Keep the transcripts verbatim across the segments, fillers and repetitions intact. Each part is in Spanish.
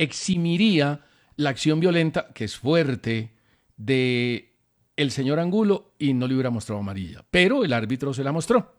eximiría la acción violenta, que es fuerte, de el señor Angulo y no le hubiera mostrado amarilla. Pero el árbitro se la mostró.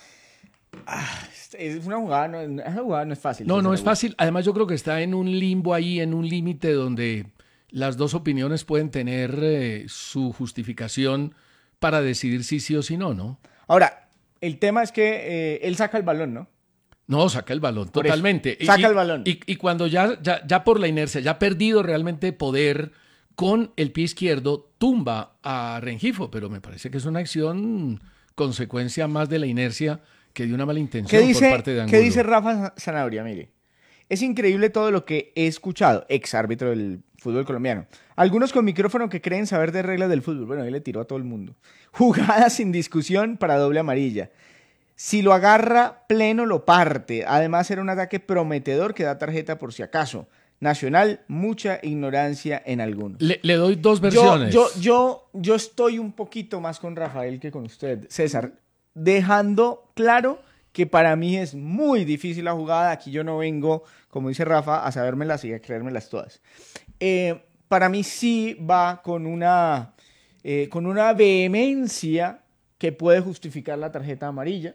Ah, es una jugada, no, esa jugada no es fácil. No, no es fácil. Además, yo creo que está en un limbo ahí, en un límite donde las dos opiniones pueden tener eh, su justificación para decidir si sí o si no, ¿no? Ahora, el tema es que eh, él saca el balón, ¿no? No, saca el balón, Por totalmente. eso, saca y, el balón. Y, y cuando ya, ya, ya por la inercia, ya ha perdido realmente poder con el pie izquierdo, tumba a Rengifo, pero me parece que es una acción consecuencia más de la inercia que de una mala intención dice, por parte de Angulo. ¿Qué dice Rafa Sanabria? Mire, es increíble todo lo que he escuchado, ex árbitro del fútbol colombiano. Algunos con micrófono que creen saber de reglas del fútbol. Bueno, ahí le tiró a todo el mundo. Jugada sin discusión para doble amarilla. Si lo agarra pleno, lo parte. Además, era un ataque prometedor que da tarjeta por si acaso. Nacional, mucha ignorancia en algunos. Le, le doy dos versiones. Yo, yo, yo, yo estoy un poquito más con Rafael que con usted, César. Dejando claro que para mí es muy difícil la jugada. Aquí yo no vengo, como dice Rafa, a sabérmelas y a creérmelas todas. Eh, para mí sí va con una, eh, con una vehemencia que puede justificar la tarjeta amarilla.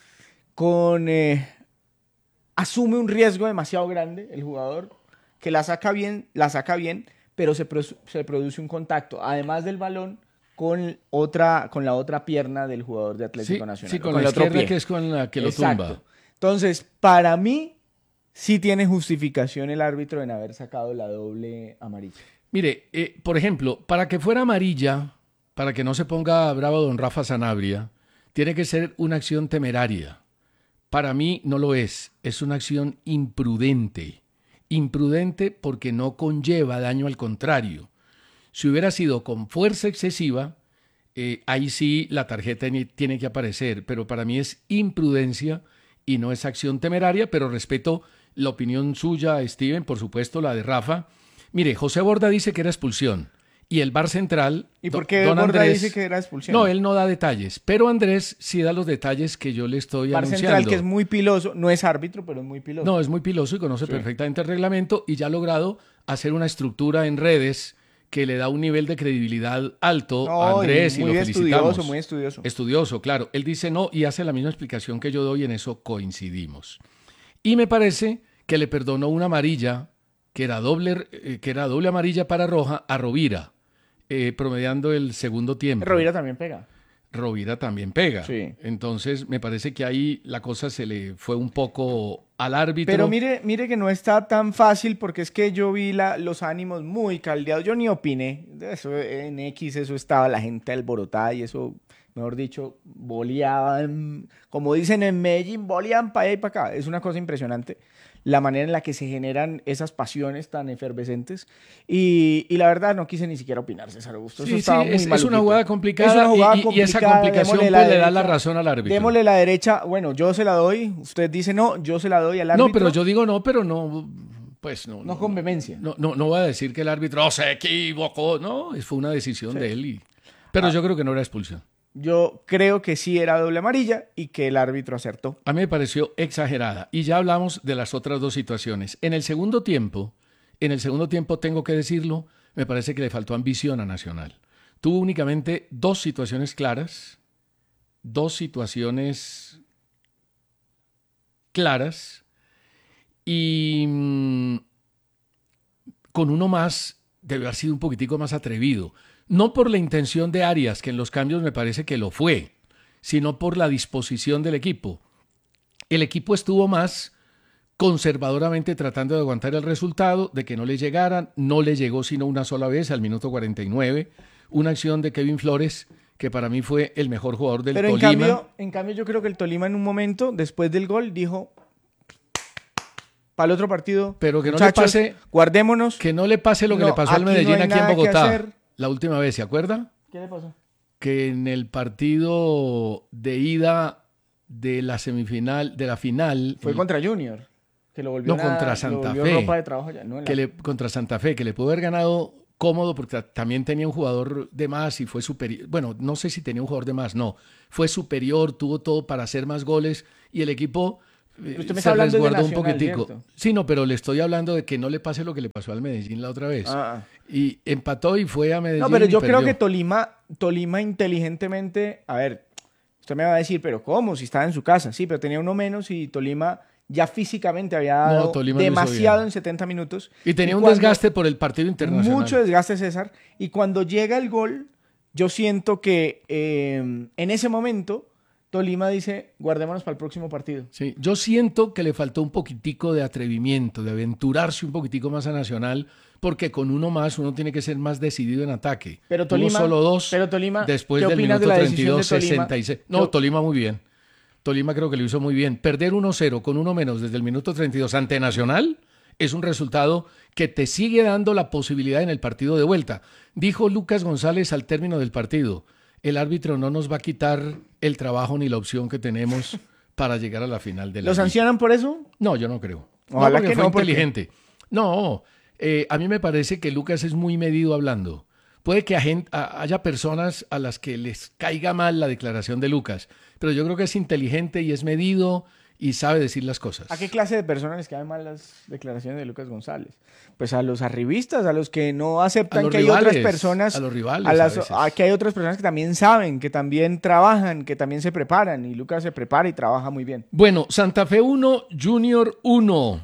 Con eh, asume un riesgo demasiado grande el jugador, que la saca bien, la saca bien, pero se, pro, se produce un contacto, además del balón, con otra, con la otra pierna del jugador de Atlético sí, Nacional. Sí, con, con la el otro izquierda pie. Que es con la que Exacto. lo tumba. Entonces, para mí, sí tiene justificación el árbitro en haber sacado la doble amarilla. Mire, eh, por ejemplo, para que fuera amarilla, para que no se ponga bravo don Rafa Sanabria, tiene que ser una acción temeraria. Para mí no lo es, es una acción imprudente. Imprudente porque no conlleva daño, al contrario. Si hubiera sido con fuerza excesiva, eh, ahí sí la tarjeta tiene que aparecer, pero para mí es imprudencia y no es acción temeraria, pero respeto la opinión suya, Steven, por supuesto la de Rafa. Mire, José Borda dice que era expulsión. Y el V A R central... ¿Y por qué don Borda Andrés, dice que era expulsión? No, él no da detalles, pero Andrés sí da los detalles que yo le estoy V A R anunciando. central, que es muy piloso, no es árbitro, pero es muy piloso. No, es muy piloso y conoce sí. perfectamente el reglamento y ya ha logrado hacer una estructura en redes que le da un nivel de credibilidad alto no, a Andrés y, muy y lo felicitamos. Estudioso, muy estudioso. Estudioso, claro. Él dice no y hace la misma explicación que yo doy, y en eso coincidimos. Y me parece que le perdonó una amarilla, que era doble, eh, que era doble amarilla para roja, a Rovira. Eh, promediando el segundo tiempo. Rovira también pega. Rovira también pega. Sí. Entonces, me parece que ahí la cosa se le fue un poco al árbitro. Pero mire, mire que no está tan fácil, porque es que yo vi la, los ánimos muy caldeados. Yo ni opiné. Eso, en X eso estaba la gente alborotada y eso, mejor dicho, boleaban, como dicen en Medellín, boleaban para allá y para acá. Es una cosa impresionante la manera en la que se generan esas pasiones tan efervescentes. Y, y la verdad no quise ni siquiera opinar, César Augusto. Eso sí, estaba sí, muy es, maluquito. Es una jugada complicada, es una jugada y, complicada y esa complicación pues, la le da la derecha, razón al árbitro. Démosle la derecha. Bueno, yo se la doy. Usted dice no, yo se la doy al árbitro. No, pero yo digo no, pero no... Pues no, no, no con vehemencia. No, no, no voy a decir que el árbitro se equivocó. No, fue una decisión sí. de él. Y, pero ah. yo creo que no era expulsión. Yo creo que sí era doble amarilla y que el árbitro acertó. A mí me pareció exagerada. Y ya hablamos de las otras dos situaciones. En el segundo tiempo, en el segundo tiempo tengo que decirlo, me parece que le faltó ambición a Nacional. Tuvo únicamente dos situaciones claras, dos situaciones claras y mmm, con uno más debe haber sido un poquitico más atrevido. No por la intención de Arias, que en los cambios me parece que lo fue, sino por la disposición del equipo. El equipo estuvo más conservadoramente tratando de aguantar el resultado, de que no le llegaran. No le llegó sino una sola vez, al minuto cuarenta y nueve, una acción de Kevin Flores, que para mí fue el mejor jugador del Pero en Tolima. Cambio, en cambio, yo creo que el Tolima en un momento, después del gol, dijo... Para el otro partido, pero que no muchachos, le pase, guardémonos. Que no le pase lo que no, le pasó al Medellín no aquí en Bogotá. La última vez, ¿se acuerda? ¿Qué le pasó? Que en el partido de ida de la semifinal, de la final... Fue el, contra Junior, que lo volvió No, contra nada, Santa lo Fe. Ropa de trabajo ya, ¿no? Que la... le, contra Santa Fe, que le pudo haber ganado cómodo porque también tenía un jugador de más y fue superior. Bueno, no sé si tenía un jugador de más, no. Fue superior, tuvo todo para hacer más goles y el equipo Pero usted me se está hablando de resguardó un Nacional, poquitico. ¿cierto? Sí, no, pero le estoy hablando de que no le pase lo que le pasó al Medellín la otra vez. Ah, ah. Y empató y fue a Medellín. No, pero y yo creo perdió. que Tolima, Tolima inteligentemente, a ver, usted me va a decir, pero ¿cómo? Si estaba en su casa. Sí, pero tenía uno menos y Tolima ya físicamente había dado Tolima lo hizo demasiado bien. en setenta minutos. Y tenía un cuando- desgaste por el partido internacional. Mucho desgaste, César. Y cuando llega el gol, yo siento que eh, en ese momento Tolima dice, guardémonos para el próximo partido. Sí, yo siento que le faltó un poquitico de atrevimiento, de aventurarse un poquitico más a Nacional, porque con uno más uno tiene que ser más decidido en ataque. Pero Tuvo Tolima, solo dos pero Tolima, después ¿qué del opinas minuto de la treinta y decisión dos, de Tolima? sesenta y seis. No, Yo- Tolima muy bien. Tolima creo que lo hizo muy bien. Perder uno cero con uno menos desde el minuto treinta y dos ante Nacional es un resultado que te sigue dando la posibilidad en el partido de vuelta. Dijo Lucas González al término del partido, el árbitro no nos va a quitar el trabajo ni la opción que tenemos para llegar a la final de la ¿Lo liga. sancionan por eso? No, yo no creo. Ojalá no, porque que fue no, porque- inteligente. No, eh, a mí me parece que Lucas es muy medido hablando. Puede que a gen- a- haya personas a las que les caiga mal la declaración de Lucas, pero yo creo que es inteligente y es medido y sabe decir las cosas. ¿A qué clase de personas les caen mal las declaraciones de Lucas González? Pues a los arribistas, a los que no A aceptan los que hay rivales, otras personas, a los rivales a las- a veces. a que hay otras personas que también saben, que también trabajan, que también se preparan, y Lucas se prepara y trabaja muy bien. Bueno, Santa Fe uno, Junior uno.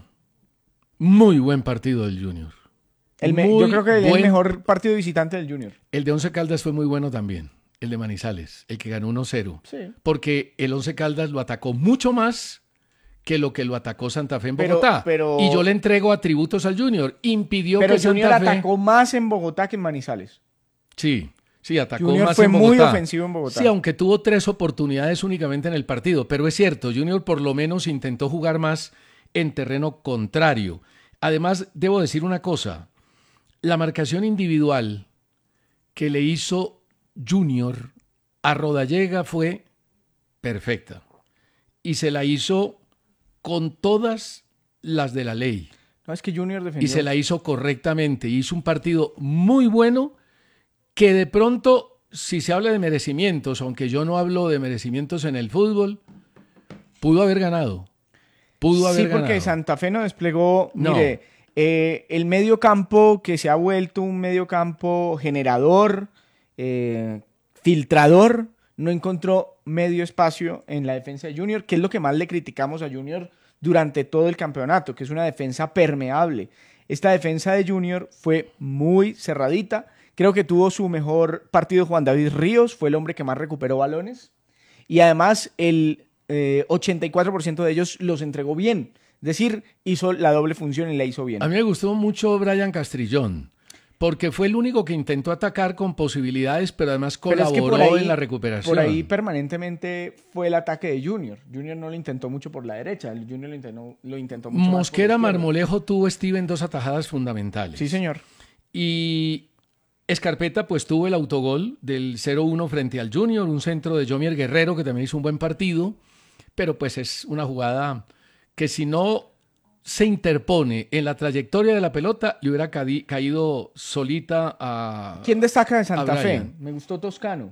Muy buen partido del Junior. El me- Muy yo creo que el buen- mejor partido visitante del Junior. El de Once Caldas fue muy bueno también. El de Manizales, el que ganó uno cero. Sí. Porque el Once Caldas lo atacó mucho más que lo que lo atacó Santa Fe en Pero- Bogotá. pero- Y yo le entrego atributos al Junior. Impidió Pero que Junior Santa Fe... atacó más en Bogotá que en Manizales. Sí, sí, atacó Junior más fue en muy Bogotá. ofensivo en Bogotá. Sí, aunque tuvo tres oportunidades únicamente en el partido. Pero es cierto, Junior por lo menos intentó jugar más en terreno contrario. Además, debo decir una cosa. La marcación individual que le hizo Junior a Rodallega fue perfecta. Y se la hizo con todas las de la ley. No, es que Junior Y defendió. se la hizo correctamente. Hizo un partido muy bueno que de pronto, si se habla de merecimientos, aunque yo no hablo de merecimientos en el fútbol, pudo haber ganado. Pudo haber Sí, porque ganado. Santa Fe no desplegó, No. mire, eh, el medio campo que se ha vuelto un medio campo generador, eh, filtrador, no encontró medio espacio en la defensa de Junior, que es lo que más le criticamos a Junior durante todo el campeonato, que es una defensa permeable. Esta defensa de Junior fue muy cerradita. Creo que tuvo su mejor partido Juan David Ríos, fue el hombre que más recuperó balones. Y además el eh, ochenta y cuatro por ciento de ellos los entregó bien. Es decir, hizo la doble función y la hizo bien. A mí me gustó mucho Brian Castrillón, porque fue el único que intentó atacar con posibilidades, pero además Pero es colaboró que por ahí- en la recuperación. Por ahí permanentemente fue el ataque de Junior. Junior no lo intentó mucho por la derecha, el Junior lo intentó, lo intentó mucho más por la Mosquera izquierda. Marmolejo tuvo Steven dos atajadas fundamentales. Sí, señor. Y Escarpeta pues tuvo el autogol del cero uno frente al Junior, un centro de Jomier Guerrero que también hizo un buen partido, pero pues es una jugada que si no se interpone en la trayectoria de la pelota, le hubiera cadi- caído solita a... ¿Quién destaca de Santa a Fe? Brian. Me gustó Toscano,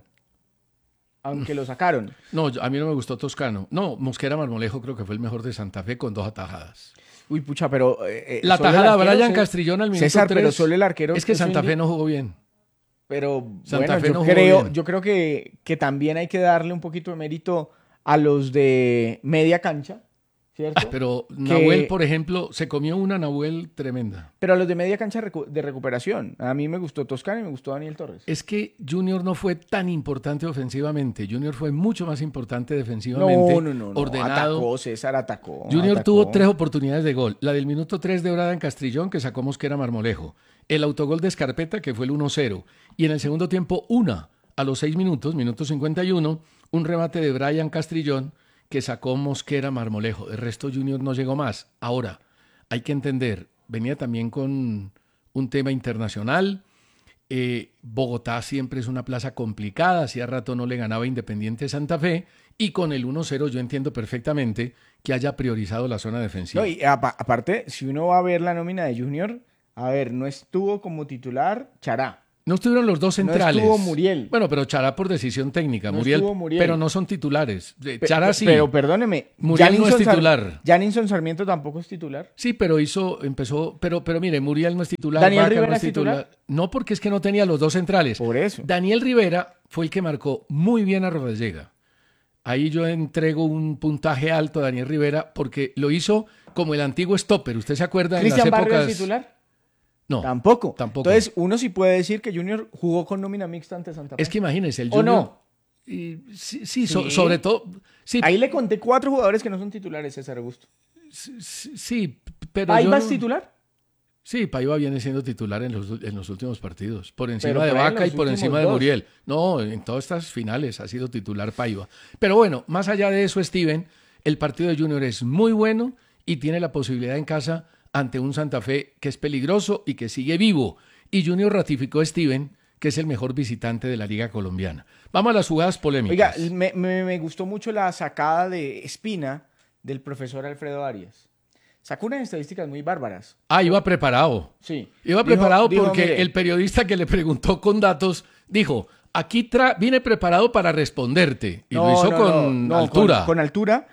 aunque lo sacaron. No, yo- a mí no me gustó Toscano. No, Mosquera Marmolejo creo que fue el mejor de Santa Fe con dos atajadas. Uy, pucha, pero... eh, eh, La solo el tajada de arquero, Brian Cé- Castrillón al minuto César, tres, pero solo el arquero... es que eso Santa indi- Fe no jugó bien. Pero Santa bueno, Fe yo, no jugó creo, bien. yo creo que, que también hay que darle un poquito de mérito a los de media cancha, ¿cierto? Ah, pero Que- Nahuel, por ejemplo, se comió una Nahuel tremenda. Pero a los de media cancha recu- de recuperación. A mí me gustó Toscano y me gustó Daniel Torres. Es que Junior no fue tan importante ofensivamente. Junior fue mucho más importante defensivamente. No, no, no, no. Ordenado. Atacó, César atacó. Junior atacó. tuvo tres oportunidades de gol. La del minuto tres de Brian Castrillón, que sacó Mosquera Marmolejo. El autogol de Escarpeta, que fue el uno cero. Y en el segundo tiempo, una. A los seis minutos, minuto cincuenta y uno, un remate de Brian Castrillón, que sacó Mosquera Marmolejo. El resto Junior no llegó más. Ahora, hay que entender, venía también con un tema internacional. Eh, Bogotá siempre es una plaza complicada, hacía rato no le ganaba Independiente Santa Fe, y con el uno cero yo entiendo perfectamente que haya priorizado la zona defensiva. No, y apa- aparte, si uno va a ver la nómina de Junior, a ver, no estuvo como titular Chará. No estuvieron los dos centrales. No estuvo Muriel. Bueno, pero Chará por decisión técnica. No Muriel, estuvo Muriel. pero no son titulares. Pe- Chará pe- sí. Pero perdóneme. Muriel no es Janilson Sar- titular. Janilson Sarmiento tampoco es titular. Sí, pero hizo, empezó, pero, pero mire, Muriel no es titular. ¿Daniel Vaca Rivera no es titular? No, porque es que no tenía los dos centrales. Por eso. Daniel Rivera fue el que marcó muy bien a Rodallega. Ahí yo entrego un puntaje alto a Daniel Rivera porque lo hizo como el antiguo stopper. ¿Usted se acuerda en las ¿Cristian épocas? Barrios es titular? No, Tampoco. tampoco. Entonces, uno sí puede decir que Junior jugó con nómina mixta ante Santa Fe. Es que imagínense, el ¿O Junior... no? Y, sí, sí, so- Sí. sobre todo... Sí, Ahí le conté cuatro jugadores que no son titulares, César Augusto. sí, sí, pero ¿Ahí yo vas no- titular? Sí, Paiva viene siendo titular en los, en los últimos partidos, por encima Pero de por ahí en Vaca y los por últimos encima de dos. Muriel. No, en todas estas finales ha sido titular Paiva. Pero bueno, más allá de eso, Steven, el partido de Junior es muy bueno y tiene la posibilidad en casa ante un Santa Fe que es peligroso y que sigue vivo. Y Junior ratificó a Steven, que es el mejor visitante de la Liga Colombiana. Vamos a las jugadas Oiga, polémicas. me, me- me gustó mucho la sacada de Espina del profesor Alfredo Arias. Sacó unas estadísticas muy bárbaras. Ah, iba preparado. Sí. Iba Dijo- preparado dijo, porque mire, el periodista que le preguntó con datos dijo, aquí tra- viene preparado para responderte. Y lo no, hizo no, con no, no, altura. Con, con altura.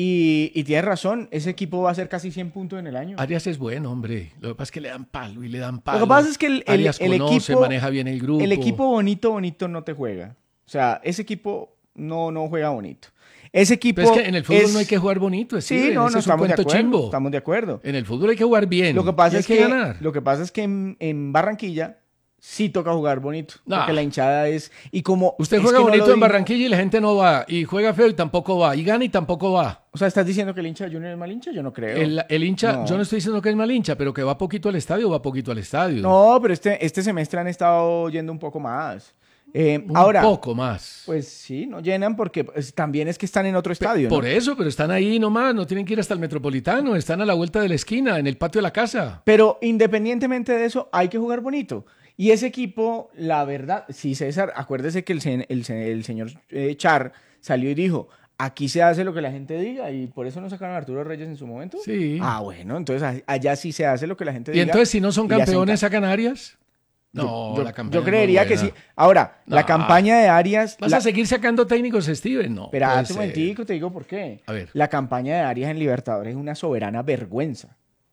Y, y tienes razón, ese equipo va a hacer casi cien puntos en el año. Arias es bueno, hombre. Lo que pasa es que le dan palo y le dan palo. Lo que pasa es que el, el- Arias el conoce, equipo, maneja bien el grupo. el equipo bonito, bonito no te juega. O sea, ese equipo no, no juega bonito. Ese equipo Pero es que en el fútbol es- no hay que jugar bonito. Sí, Steven, no, ese no, es un estamos de cuento acuerdo. chimbo. Estamos de acuerdo. En el fútbol hay que jugar bien. Lo que pasa y es hay que, ganar. lo que pasa es que en, en Barranquilla sí toca jugar bonito. No. Porque la hinchada es. Y como. Usted es juega que no bonito lo en digo- Barranquilla y la gente no va. Y juega feo y tampoco va. Y gana y tampoco va. O sea, ¿estás diciendo que el hincha de Junior es mal hincha? Yo no creo. El, el hincha, No. yo no estoy diciendo que es mal hincha, pero que va poquito al estadio, va poquito al estadio. No, pero este, este semestre han estado yendo un poco más. Eh, Un ahora, poco más. pues sí, no llenan porque pues, también es que están en otro estadio, ¿no? Por eso, pero están ahí nomás, no tienen que ir hasta el Metropolitano, están a la vuelta de la esquina, en el patio de la casa. Pero independientemente de eso, hay que jugar bonito. Y ese equipo, la verdad, sí, César, acuérdese que el, se- el, se- el señor eh, Char salió y dijo, aquí se hace lo que la gente diga, y por eso no sacaron a Arturo Reyes en su momento. Sí. Ah, bueno, entonces a- allá sí se hace lo que la gente Y diga. entonces, si no son y hacen campeones, caso. ¿sacan a Arias? No, yo, la campaña yo es muy creería que buena. sí. Ahora, la No. campaña de Arias... ¿Vas la- a seguir sacando técnicos, Steven? No. Espera, puede un ser. momentico, te digo por qué. A ver. La campaña de Arias en Libertadores es una soberana vergüenza.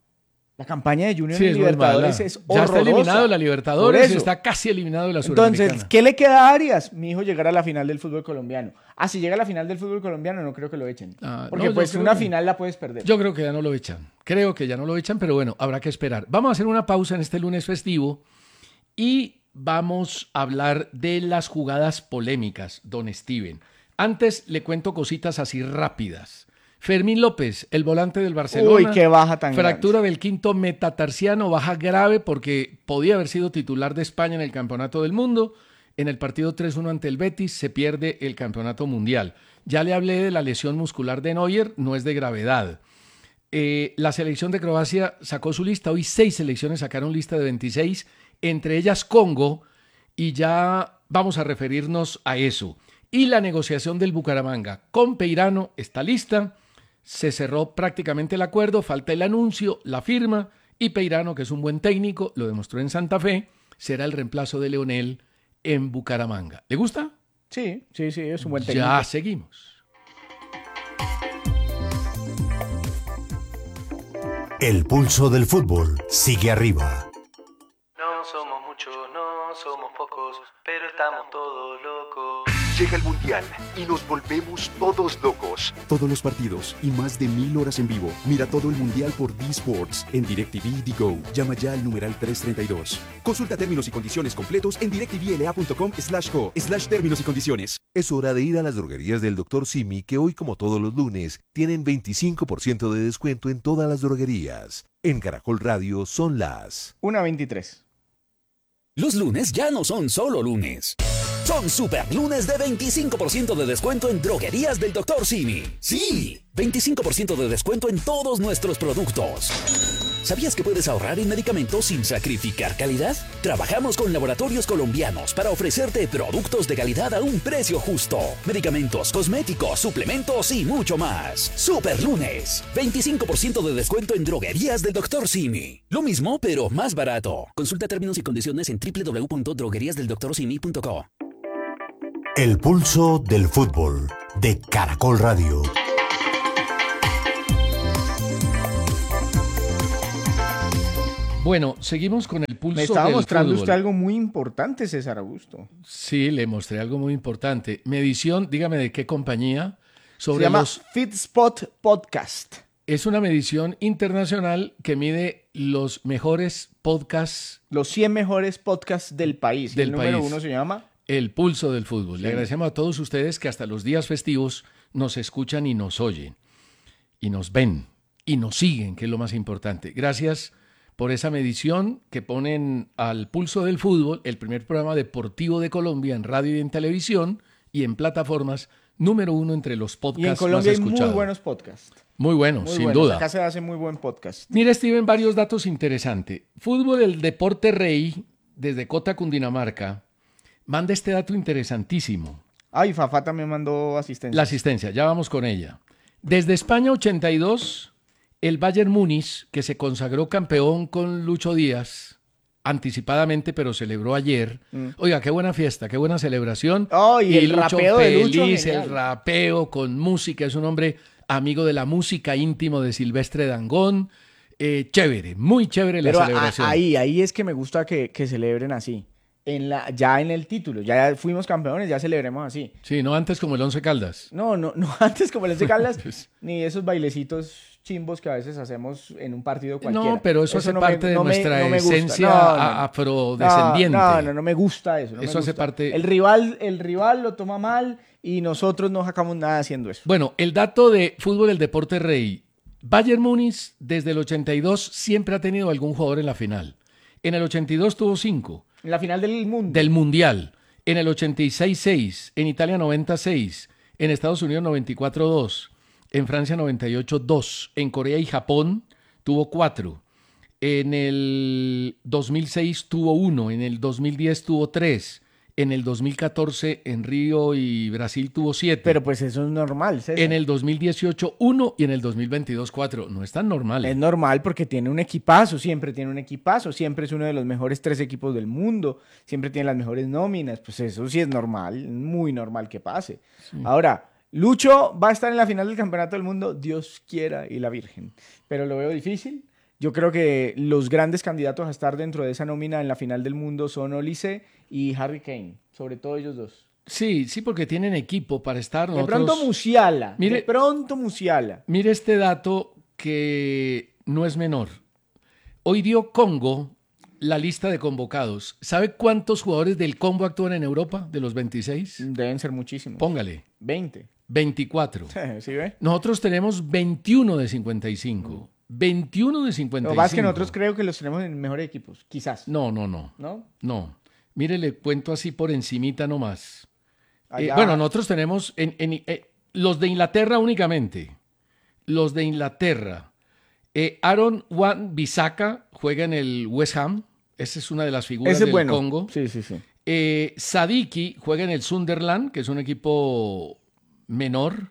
La campaña de Junior Sí, en es muy mala. Libertadores es Ya horrorosa. está eliminado de la Por Libertadores, eso. está casi eliminado de la Sudamericana. Entonces, ¿qué le queda a Arias? Mi hijo llegar a la final del fútbol colombiano. Ah, si llega a la final del fútbol colombiano, no creo que lo echen. Ah, Porque no, yo pues creo una que- final la puedes perder. Yo creo que ya no lo echan. Creo que ya no lo echan, pero bueno, habrá que esperar. Vamos a hacer una pausa en este lunes festivo y vamos a hablar de las jugadas polémicas, don Steven. Antes le cuento cositas así rápidas. Fermín López, el volante del Barcelona. Uy, qué baja tan Fractura del quinto metatarsiano, baja grave porque podía haber sido titular de España en el Campeonato del Mundo. En el partido tres uno ante el Betis se pierde el Campeonato Mundial. Ya le hablé de la lesión muscular de Neuer, no es de gravedad. Eh, la selección de Croacia sacó su lista. Hoy seis selecciones sacaron lista de veintiséis, entre ellas Congo, y ya vamos a referirnos a eso. Y la negociación del Bucaramanga con Peirano está lista. Se cerró prácticamente el acuerdo, falta el anuncio, la firma, y Peirano, que es un buen técnico, lo demostró en Santa Fe, será el reemplazo de Leonel en Bucaramanga. ¿Le gusta? Sí, sí, sí, es un buen técnico. Ya seguimos. El pulso del fútbol sigue arriba. No somos muchos, no somos pocos, pero estamos todos locos. Llega el Mundial y nos volvemos todos locos. Todos los partidos y más de mil horas en vivo. Mira todo el Mundial por D Sports en DirecTV D Go. Llama ya al numeral trescientos treinta y dos. Consulta términos y condiciones completos en directvla.com slash go slash términos y condiciones. Es hora de ir a las droguerías del doctor Simi, que hoy, como todos los lunes, tienen veinticinco por ciento de descuento en todas las droguerías. En Caracol Radio son las... una veintitrés. Los lunes ya no son solo lunes. Son super lunes de veinticinco por ciento de descuento en droguerías del doctor Simi. Sí, veinticinco por ciento de descuento en todos nuestros productos. ¿Sabías que puedes ahorrar en medicamentos sin sacrificar calidad? Trabajamos con laboratorios colombianos para ofrecerte productos de calidad a un precio justo. Medicamentos, cosméticos, suplementos y mucho más. Super Lunes. veinticinco por ciento de descuento en droguerías del doctor Simi. Lo mismo, pero más barato. Consulta términos y condiciones en doble u doble u doble u punto droguerías del doctor simi punto co. El pulso del fútbol de Caracol Radio. Bueno, seguimos con el pulso Me estaba del mostrando fútbol. usted algo muy importante, César Augusto. Sí, le mostré algo muy importante. Medición, dígame de qué compañía. Sobre Se llama los, FitSpot Podcast. es una medición internacional que mide los mejores podcasts, Los cien mejores podcasts del país. Y Del el número país. uno se llama... el pulso del fútbol. Le Sí. agradecemos a todos ustedes que hasta los días festivos nos escuchan y nos oyen, y nos ven, y nos siguen, que es lo más importante. Gracias por esa medición que ponen al pulso del fútbol, el primer programa deportivo de Colombia en radio y en televisión y en plataformas, número uno entre los podcasts Y en Colombia más hay muy escuchados. buenos podcasts. Muy bueno, Muy sin buenos. duda. Acá se hace muy buen podcast. Mire, Steven, varios datos interesantes. Fútbol, el deporte rey, desde Cota, Cundinamarca, manda este dato interesantísimo. Ay, Fafá también mandó asistencia. La asistencia, ya vamos con ella. Desde España ochenta y dos, el Bayern Múnich, que se consagró campeón con Lucho Díaz, anticipadamente, pero celebró ayer. Mm. Oiga, qué buena fiesta, qué buena celebración. Oh, y el rapeo de Lucho, feliz, genial. el rapeo con música, es un hombre amigo de la música, íntimo de Silvestre Dangond. Eh, chévere, muy chévere la Pero a- celebración. ahí, ahí es que me gusta que, que celebren así. En la, ya en el título, ya fuimos campeones, ya celebremos así. Sí, no antes como el Once Caldas. No, no, no antes como les de Caldas, ni esos bailecitos chimbos que a veces hacemos en un partido cualquiera. No, pero eso, hace no me- parte de no me- nuestra no me gusta. esencia No, no, a- no. afrodescendiente. No, no, no me gusta eso. no me Eso hace gusta. parte- El rival, el rival lo toma mal y nosotros no sacamos nada haciendo eso. Bueno, el dato de fútbol, el deporte rey. Bayern Múnich desde el ochenta y dos siempre ha tenido algún jugador en la final. En el ochenta y dos tuvo cinco. En la final del mundo. Del Mundial. En el ochenta y seis, seis. En Italia noventa y seis. En Estados Unidos noventa y cuatro, dos. En Francia noventa y ocho, dos. En Corea y Japón tuvo cuatro. En el dos mil seis tuvo uno. En el dos mil diez tuvo tres. En el dos mil catorce en Río y Brasil tuvo siete. Pero pues eso es normal, César. En el dos mil dieciocho, uno y en el dos mil veintidós, cuatro. No es tan normal. Es normal porque tiene un equipazo, siempre tiene un equipazo, siempre es uno de los mejores tres equipos del mundo, siempre tiene las mejores nóminas, pues eso sí es normal, muy normal que pase. Ahora, Lucho va a estar en la final del Campeonato del Mundo, Dios quiera y la Virgen, pero lo veo difícil. Yo creo que los grandes candidatos a estar dentro de esa nómina en la final del mundo son Olise y Harry Kane, sobre todo ellos dos. Sí, sí, porque tienen equipo para estar. De Nosotros- pronto Musiala, Mire- de pronto Musiala. Mire este dato que no es menor. Hoy dio Congo la lista de convocados. ¿Sabe cuántos jugadores del Congo actúan en Europa de los veintiséis? Deben ser muchísimos. Póngale, veinte. veinticuatro. ¿Sí ve? Nosotros tenemos veintiuno de cincuenta y cinco. veintiuno de cincuenta Lo y que pasa es que cinco. nosotros creo que los tenemos en mejores equipos, quizás. No, no, no. ¿No? No. Mire, le cuento así por encimita nomás. Eh, Allá- bueno, nosotros tenemos en, en- eh, los de Inglaterra únicamente. Los de Inglaterra. Eh, Aaron Wan-Bissaka juega en el West Ham. Esa es una de las figuras Ese es del bueno. Congo. Sí, sí, sí. Eh, Sadiki juega en el Sunderland, que es un equipo menor.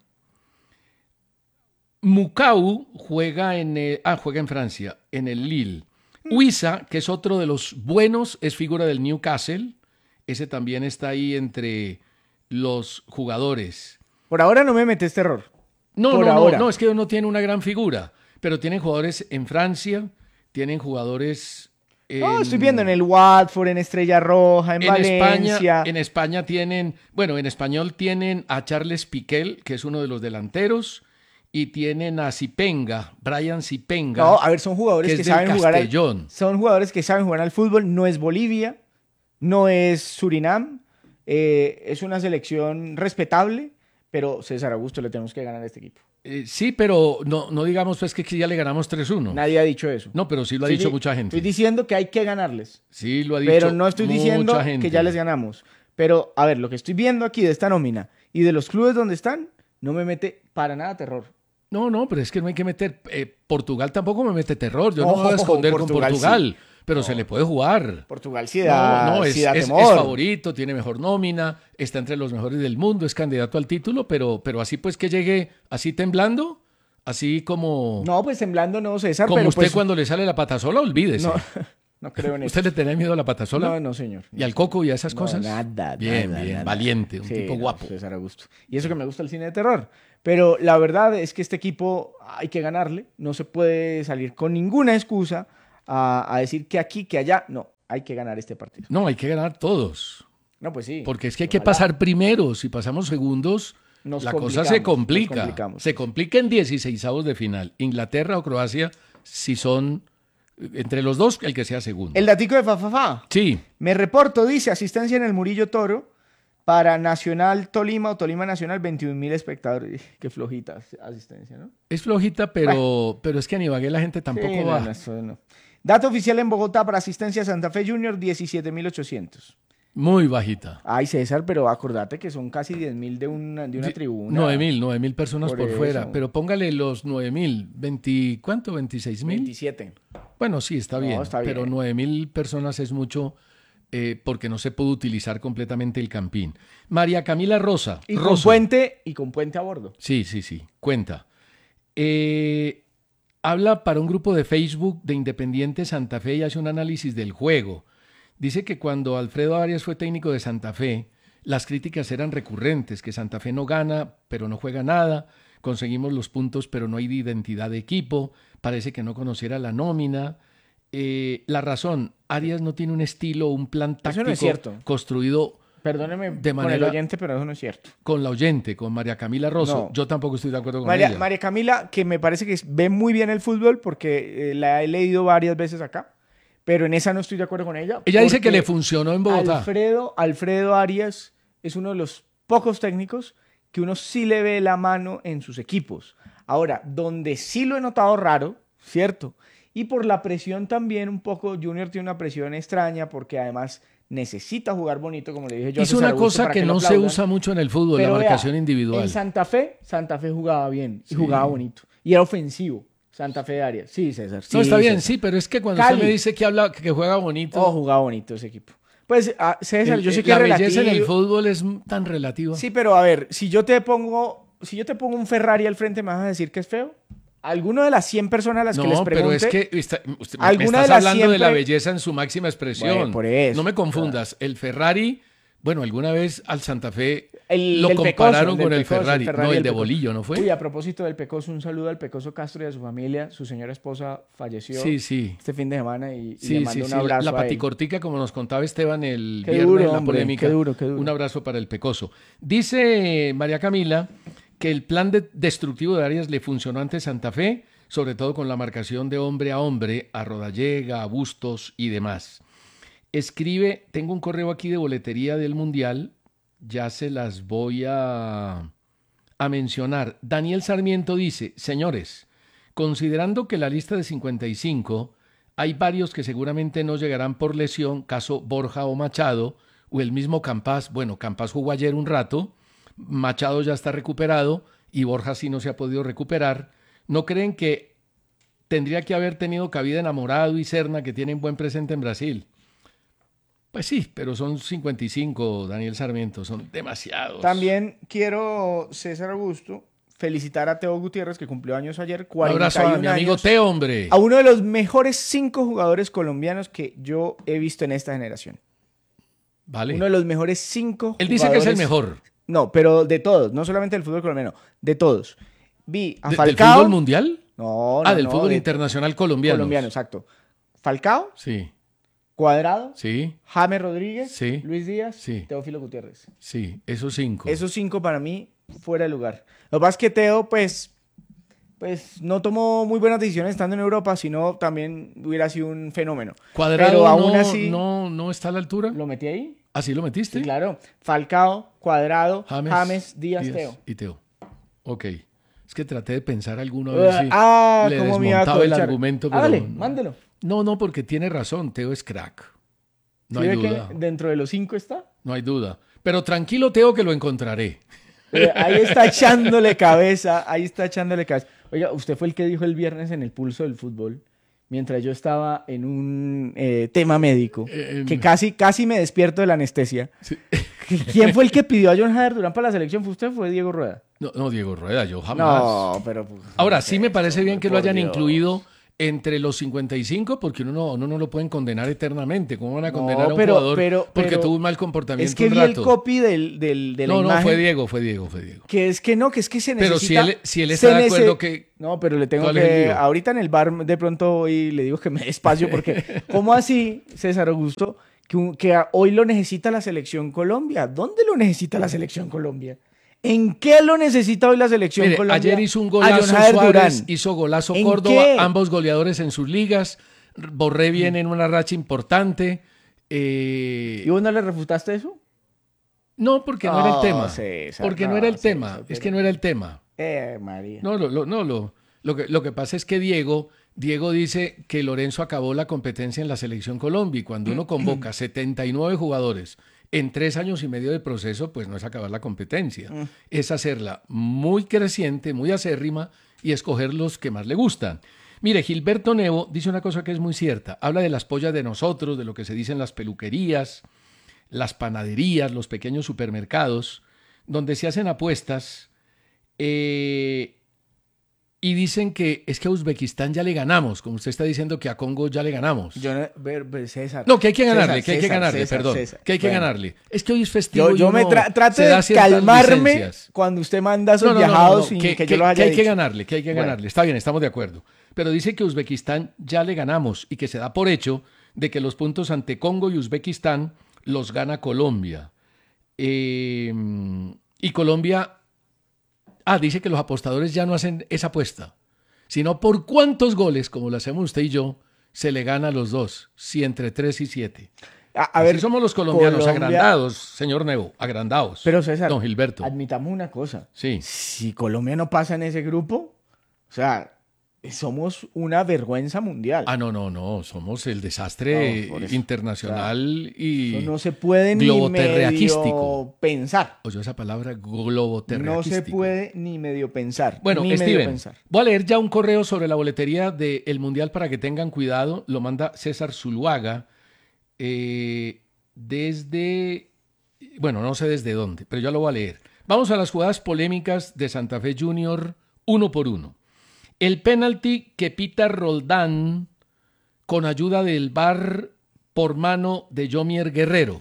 Mukau juega en, el- ah, juega en Francia, en el Lille. Huiza, que es otro de los buenos, es figura del Newcastle. Ese también está ahí entre los jugadores. Por ahora no me metes terror. No, Por no, no, ahora. no, es que no tiene una gran figura, pero tienen jugadores en Francia, tienen jugadores en, No, estoy viendo en el Watford, en Estrella Roja, en, en Valencia. España. En España tienen, bueno, en español tienen a Charles Piquel, que es uno de los delanteros, y tienen a Zipenga, Brian Zipenga. No, a ver, son jugadores que que, es del saben jugar al, Castellón. son jugadores que saben jugar al fútbol. No es Bolivia, no es Surinam, eh, es una selección respetable, pero César Augusto le tenemos que ganar a este equipo. Eh, sí, pero no, no digamos pues que ya le ganamos tres uno. Nadie ha dicho eso. No, pero sí lo ha Estoy dicho di- mucha gente. Estoy diciendo que hay que ganarles. Sí, lo ha dicho Pero no estoy diciendo mucha gente. que ya les ganamos. Pero, a ver, lo que estoy viendo aquí de esta nómina y de los clubes donde están, no me mete para nada terror. No, no, pero es que no hay que meter... eh, Portugal tampoco me mete terror. Yo no, No, me voy a esconder Portugal con Portugal. sí. Pero No. se le puede jugar. Portugal sí da, No, no, es, sí da es- temor. es favorito, tiene mejor nómina, está entre los mejores del mundo, es candidato al título, pero, pero así pues que llegue así temblando, así como, No, pues temblando no, César, como pero usted pues... cuando le sale la patasola, olvídese. No, no creo en eso. ¿Usted le tenía miedo a la patasola? No, no, señor. ¿Y al coco y a esas No, cosas? nada, Bien, nada, bien, nada. valiente, un Sí, tipo no, guapo. César Augusto. Y eso que me gusta el cine de terror. Pero la verdad es que este equipo hay que ganarle. No se puede salir con ninguna excusa a, a decir que aquí, que allá. No, hay que ganar este partido. No, hay que ganar todos, No, pues sí. porque es que hay que Ojalá. pasar primero. Si pasamos segundos, Nos la cosa complicamos, se nos complica. complicamos. Se complica en dieciseisavos de final. Inglaterra o Croacia, si son entre los dos, el que sea segundo. El datico de Fafafa. Sí, Me reporto, dice, asistencia en el Murillo Toro para Nacional Tolima o Tolima Nacional, veintiún mil espectadores. Qué flojita asistencia, ¿no? es flojita, pero, pero es que en Ibagué la gente tampoco Sí, no, va. no, eso no. Dato oficial en Bogotá para asistencia Santa Fe Junior, diecisiete mil ochocientos. Muy bajita. Ay, César, pero acordate que son casi diez mil de una, de una Di- tribuna. nueve mil, nueve mil personas Por por, eso. fuera. Pero póngale los nueve mil. veinte, ¿cuánto? ¿veintiséis mil? veintisiete. Bueno, sí, está No, bien. está bien. Pero nueve mil personas es mucho eh, porque no se puede utilizar completamente el campín. María Camila Rosa. Y con Rosso. puente, y con puente a bordo. Sí, sí, sí. Cuenta. Eh, habla para un grupo de Facebook de Independiente Santa Fe y hace un análisis del juego. Dice que cuando Alfredo Arias fue técnico de Santa Fe, las críticas eran recurrentes, que Santa Fe no gana, pero no juega nada, conseguimos los puntos, pero no hay identidad de equipo, parece que no conociera la nómina. Eh, la razón, Arias no tiene un estilo, un plan Eso táctico no es cierto. construido Perdóneme De con manera- el oyente, pero eso no es cierto. con la oyente, con María Camila Rosso. No. Yo tampoco estoy de acuerdo con María, ella. María Camila, que me parece que ve muy bien el fútbol porque eh, la he leído varias veces acá, pero en esa no estoy de acuerdo con ella. Ella dice que porque le funcionó en Bogotá. Alfredo, Alfredo Arias es uno de los pocos técnicos que uno sí le ve la mano en sus equipos. Ahora, donde sí lo he notado raro, ¿cierto? Y por la presión también un poco, Junior tiene una presión extraña porque además necesita jugar bonito, como le dije yo. a Hizo César una Augusto cosa para que lo no se aplaudan. usa mucho en el fútbol, Pero la vea, marcación individual. En Santa Fe, Santa Fe jugaba bien y Sí. jugaba bonito. Y era ofensivo, Santa Fe de Arias. Sí, César. No, sí, está bien, César. sí, pero es que cuando Cali. usted me dice que habla, que juega bonito, Oh, jugaba bonito ese equipo. Pues, ah, César, el- yo sé el- que la es belleza en el relativo. fútbol es tan relativa. Sí, pero a ver, si yo te pongo, si yo te pongo un Ferrari al frente, ¿me vas a decir que es feo? ¿Alguno de las cien personas a las que les No, pero pregunte? es que está- usted- me ¿Alguna estás de las hablando de la siempre- belleza en su máxima expresión. Bueno, por eso, no me confundas. El Ferrari, bueno, alguna vez al Santa Fe El lo del compararon Pecoso, con del el Pecoso, Ferrari. No, y el de Pecoso. Bolillo, ¿no fue? Uy, a propósito del Pecoso, un saludo al Pecoso Castro y a su familia. Su señora esposa falleció Sí, sí. este fin de semana y, y Sí, le sí, mando un sí, la- abrazo la a él. paticortica, como nos contaba Esteban el Qué viernes duro, en la hombre, polémica. qué duro, qué duro. Un abrazo para el Pecoso. Dice María Camila que el plan de- destructivo de Arias le funcionó ante Santa Fe, sobre todo con la marcación de hombre a hombre, a Rodallega, a Bustos y demás. Escribe, tengo un correo aquí de boletería del Mundial, ya se las voy a, a mencionar. Daniel Sarmiento dice, señores, considerando que la lista de cincuenta y cinco hay varios que seguramente no llegarán por lesión, caso Borja o Machado, o el mismo Campas, bueno, Campas jugó ayer un rato, Machado ya está recuperado y Borja sí no se ha podido recuperar. ¿No creen que tendría que haber tenido cabida Enamorado y Serna, que tienen buen presente en Brasil? Pues sí, pero son cincuenta y cinco, Daniel Sarmiento, son demasiados. También quiero, César Augusto, felicitar a Teo Gutiérrez, que cumplió años ayer, Un cuarenta y abrazo a un mi amigo años, Teo, hombre. a uno de los mejores cinco jugadores colombianos que yo he visto en esta generación. Vale. Uno de los mejores cinco Él dice que es el jugadores- mejor. No, pero de todos, no solamente del fútbol colombiano, de todos. Vi a ¿De- ¿Del Falcao. fútbol mundial? No, no, ah, del no, fútbol de- internacional colombiano. colombiano, exacto. Falcao, Sí, Cuadrado, sí, James Rodríguez, Sí. Luis Díaz, Sí. Teófilo Gutiérrez. sí, esos cinco. Esos cinco para mí fuera de lugar. Lo que pasa es que Teo, pues, pues no tomó muy buenas decisiones estando en Europa, sino también hubiera sido un fenómeno. Cuadrado Pero aún no, así, no, no está a la altura. ¿lo metí ahí? ¿Así lo metiste? Sí, claro. Falcao, Cuadrado, James, James, Díaz, Teo. y Teo. Ok. Es que traté de pensar alguno a ver si ah, le cómo me iba a desmontaba el colchar. argumento. Ah, Pero dale, no. mándelo. No, no, porque tiene razón. Teo es crack. No ¿Sí hay ve que duda. dentro de los cinco está? No hay duda. Pero tranquilo, Teo, que lo encontraré. Eh, ahí está echándole cabeza, ahí está echándole cabeza. Oiga, usted fue el que dijo el viernes en el Pulso del Fútbol, mientras yo estaba en un eh, tema médico, Eh, que casi, casi me despierto de la anestesia. Sí. ¿Quién fue el que pidió a John Jader Durán para la selección? ¿Fue usted o fue Diego Rueda? No, no, Diego Rueda, yo jamás. No, pero... pues, Ahora, no sí sé, me parece bien que lo por hayan Dios. incluido entre los cincuenta y cinco, porque uno no, uno no lo pueden condenar eternamente. ¿Cómo van a condenar No, a un pero- jugador pero- porque pero tuvo un mal comportamiento Es que un vi el rato? copy del, del, de la no, no, imagen. fue Diego, fue Diego, fue Diego. Que es que no, que es que se Pero necesita... si él, si él se está de nece- acuerdo que... No, pero le tengo ¿Cuál es el que... lío? Ahorita en el bar de pronto hoy le digo que me dé espacio porque... ¿Cómo así, César Augusto, que, un- que a- hoy lo necesita la Selección Colombia? ¿Dónde lo necesita la Selección Colombia? ¿En qué lo necesita hoy la Selección Mire, Colombia? ayer hizo un A golazo John Jader Suárez, Durán. hizo golazo ¿En Córdoba, qué? ambos goleadores en sus ligas. Borré viene en una racha importante. eh, ¿Y vos no le refutaste eso? No, porque no era el Oh, tema. César, Porque no, no, era el César, tema. pero- Es que no era el tema. Eh, María. No, lo, lo- no, lo, lo, que, lo que pasa es que Diego, Diego dice que Lorenzo acabó la competencia en la Selección Colombia y cuando uno convoca setenta y nueve jugadores en tres años y medio de proceso, pues no es acabar la competencia. Es hacerla muy creciente, muy acérrima y escoger los que más le gustan. Mire, Gilberto Nevo dice una cosa que es muy cierta. Habla de las pollas de nosotros, de lo que se dice en las peluquerías, las panaderías, los pequeños supermercados, donde se hacen apuestas eh, y dicen que es que a Uzbekistán ya le ganamos, como usted está diciendo que a Congo ya le ganamos. Yo no, ver, ver, César. No, que hay que ganarle, César, que hay que César, ganarle, César, perdón, César. que hay que Bueno. ganarle. Es que hoy es festivo Yo, y yo me uno tra- trato se de da ciertas calmarme licencias. cuando usted manda esos No, no, no, no, viajados no, sin que, que, que- yo los haya que hay que dicho. ganarle, que hay que Bueno. ganarle. Está bien, estamos de acuerdo. Pero dice que Uzbekistán ya le ganamos y que se da por hecho de que los puntos ante Congo y Uzbekistán los gana Colombia. Eh, y Colombia, ah, dice que los apostadores ya no hacen esa apuesta, sino por cuántos goles, como lo hacemos usted y yo, se le gana a los dos, si entre tres y siete. A, a Así ver, somos los colombianos, Colombia- agrandados, señor Nevo, agrandados. Pero César, Don Gilberto. admitamos una cosa. Sí. Si Colombia no pasa en ese grupo, o sea, somos una vergüenza mundial. Ah, no, no, no, somos el desastre No, por eso. internacional y Eso no se puede ni globoterraquístico. medio pensar. Oyó esa palabra No globoterraquístico. se puede ni medio pensar. Bueno, ni medio Steven, pensar. voy a leer ya un correo sobre la boletería del Mundial para que tengan cuidado. Lo manda César Zuluaga eh, desde, bueno, no sé desde dónde, pero ya lo voy a leer. Vamos a las jugadas polémicas de Santa Fe Junior uno por uno. El penalti que pita Roldán con ayuda del V A R por mano de Yomier Guerrero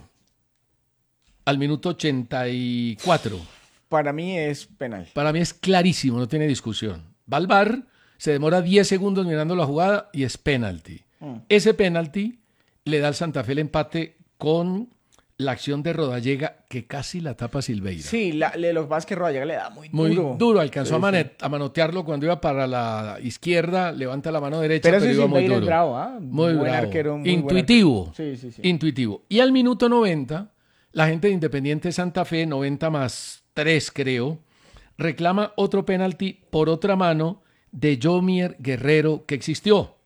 al minuto ochenta y cuatro. Para mí es penal. Para mí es clarísimo, no tiene discusión. Va al V A R, se demora diez segundos mirando la jugada y es penalti. Mm. Ese penalti le da al Santa Fe el empate con la acción de Rodallega que casi la tapa Silveira. Sí, la, le, lo que pasa es que Rodallega le da muy, Muy duro. duro, alcanzó Sí, a, mane- sí. a manotearlo cuando iba para la izquierda, levanta la mano derecha, Pero pero, ese iba muy Silveira es duro. bravo, ¿ah? Muy Buen bravo. arquero, muy buen Intuitivo. arquero. Sí, sí, sí. Intuitivo. Y al minuto noventa, la gente de Independiente Santa Fe, noventa más tres creo, reclama otro penalti por otra mano de Yomier Guerrero que existió.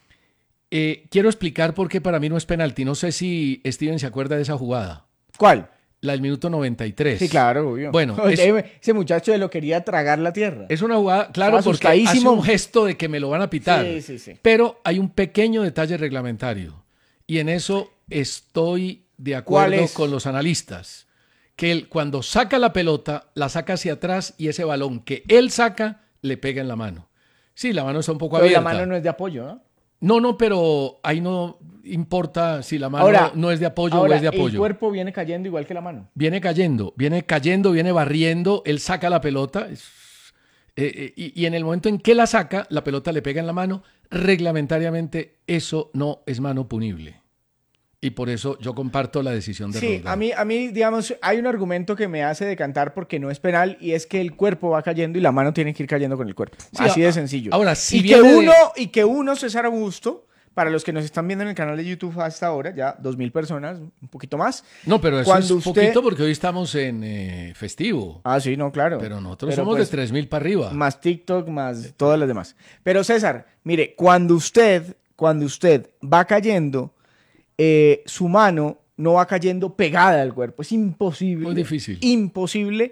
Eh, quiero explicar por qué para mí no es penalti. No sé si Steven se acuerda de esa jugada. ¿Cuál? La del minuto noventa y tres. Sí, claro, obvio. Bueno, Oye, es- ese muchacho de lo quería tragar la tierra. Es una jugada, claro, Estaba porque hace asustadísimo. un gesto de que me lo van a pitar. Sí, sí, sí. Pero hay un pequeño detalle reglamentario. Y en eso estoy de ¿Cuál acuerdo es? con los analistas. Que él, cuando saca la pelota, la saca hacia atrás y ese balón que él saca le pega en la mano. Sí, la mano está un poco Pero la abierta. mano no es de apoyo, ¿no? No, no, pero ahí no importa si la mano Ahora, no es de apoyo ahora, o es de el apoyo. cuerpo viene cayendo igual que la mano. Viene cayendo, viene cayendo, viene barriendo, él saca la pelota es- eh, eh, y, y en el momento en que la saca, la pelota le pega en la mano. Reglamentariamente eso no es mano punible. Y por eso yo comparto la decisión de Sí, Roldán. a mí, a mí, digamos, hay un argumento que me hace decantar porque no es penal y es que el cuerpo va cayendo y la mano tiene que ir cayendo con el cuerpo. Sí, Así a- de sencillo. ahora, si y que viene de- uno, y que uno, César Augusto, para los que nos están viendo en el canal de YouTube hasta ahora, ya dos mil personas, un poquito más. No, pero eso Cuando es usted- poquito porque hoy estamos en eh, festivo. Ah, sí, no, claro. Pero nosotros Pero, somos pues, de tres mil para arriba. Más TikTok, más todas las demás. Pero César, mire, cuando usted, cuando usted va cayendo, eh, su mano no va cayendo pegada al cuerpo. Es imposible. Muy difícil. Imposible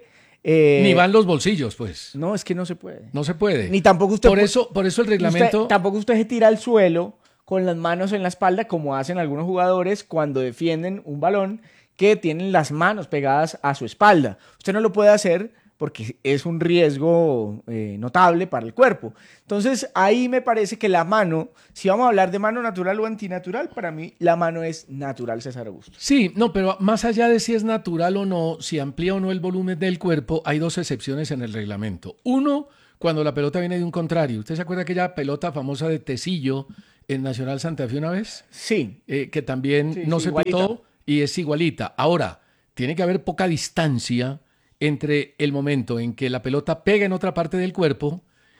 Eh, Ni van los bolsillos, pues. No, es que no se puede. No se puede. Ni tampoco usted Por pu- eso, por eso el reglamento... Usted- tampoco usted se tira al suelo con las manos en la espalda como hacen algunos jugadores cuando defienden un balón que tienen las manos pegadas a su espalda. Usted no lo puede hacer porque es un riesgo eh, notable para el cuerpo. Entonces, ahí me parece que la mano, si vamos a hablar de mano natural o antinatural, para mí la mano es natural, César Augusto. Sí, no, pero más allá de si es natural o no, si amplía o no el volumen del cuerpo, hay dos excepciones en el reglamento. Uno, cuando la pelota viene de un contrario. ¿Usted se acuerda de aquella pelota famosa de Tecillo en Nacional Santa Fe una vez? Sí. Eh, que también Sí, no sí, se igualita. pitó y es igualita. Ahora, tiene que haber poca distancia entre el momento en que la pelota pega en otra parte del cuerpo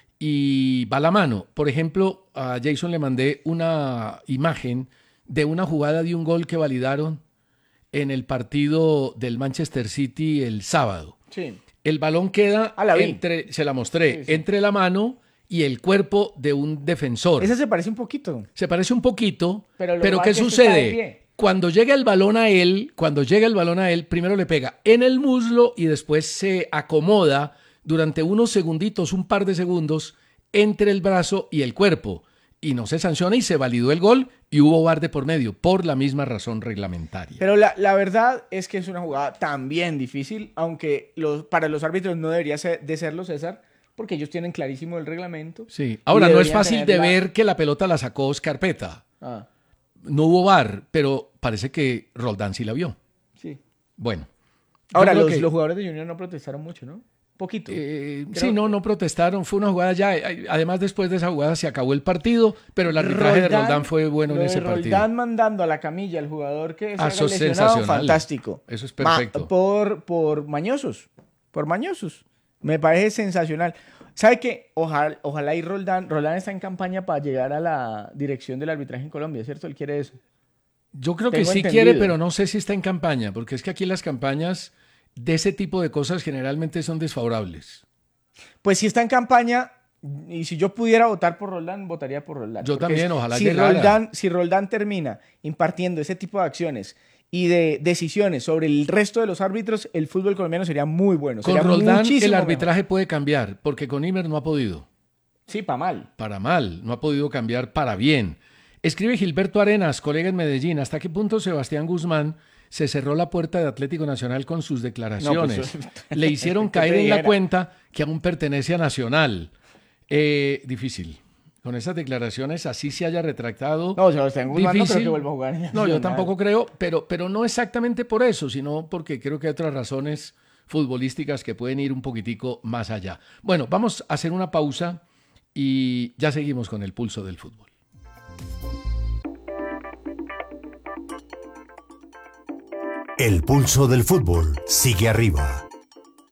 y va la mano. Por ejemplo, a Jason le mandé una imagen de una jugada de un gol que validaron en el partido del Manchester City el sábado. Sí. El balón queda Ah, la vi. entre, se la mostré, Sí, sí. entre la mano y el cuerpo de un defensor. Esa se parece un poquito. Se parece un poquito, Pero pero, lo ¿qué que pasa es que está de sucede? pie. Cuando llega el balón a él, cuando llega el balón a él, primero le pega en el muslo y después se acomoda durante unos segunditos, un par de segundos, entre el brazo y el cuerpo. Y no se sanciona y se validó el gol y hubo V A R de por medio, por la misma razón reglamentaria. Pero la, la verdad es que es una jugada también difícil, aunque los, para los árbitros no debería ser, de serlo, César, porque ellos tienen clarísimo el reglamento. Sí. Ahora, Y no es deberían fácil de tenerla- ver que la pelota la sacó Scarpeta. Ah, No hubo V A R, pero parece que Roldán sí la vio. sí. Bueno. Ahora, Yo creo los, que- los jugadores de Junior no protestaron mucho, ¿no? Poquito. Eh, Creo- sí, no, no protestaron. Fue una jugada ya. eh, Además, después de esa jugada se acabó el partido, pero el arbitraje de Roldán fue bueno lo en de ese partido. Roldán mandando a la camilla al jugador que se Ah, haya eso es lesionado, sensacional. fantástico. Eso es Ma- perfecto. por, por mañosos. Por mañosos. Me parece sensacional. ¿Sabe qué? Ojalá, ojalá y Roldán, Roldán está en campaña para llegar a la dirección del arbitraje en Colombia, ¿cierto? Él quiere eso. Yo creo que Tengo sí entendido. quiere, pero no sé si está en campaña, porque es que aquí las campañas de ese tipo de cosas generalmente son desfavorables. Pues si está en campaña, y si yo pudiera votar por Roldán, votaría por Roldán. Yo Porque también, si- ojalá si llegara. Roldán, si Roldán termina impartiendo ese tipo de acciones y de decisiones sobre el resto de los árbitros, el fútbol colombiano sería muy bueno. Con sería Roldán muchísimo el mejor. arbitraje puede cambiar, porque con Imer no ha podido. Sí, para mal. Para mal, no ha podido cambiar para bien. Escribe Gilberto Arenas, colega en Medellín, ¿hasta qué punto Sebastián Guzmán se cerró la puerta de Atlético Nacional con sus declaraciones? No, pues, Le hicieron ¿qué te caer en la dijera? cuenta que aún pertenece a Nacional. Eh, difícil. Con esas declaraciones, así se haya retractado. No, Sebastián Guzmán no creo difícil. que vuelva a jugar en No, yo Nacional. tampoco creo, pero, pero no exactamente por eso, sino porque creo que hay otras razones futbolísticas que pueden ir un poquitico más allá. Bueno, vamos a hacer una pausa y ya seguimos con el pulso del fútbol. El pulso del fútbol sigue arriba.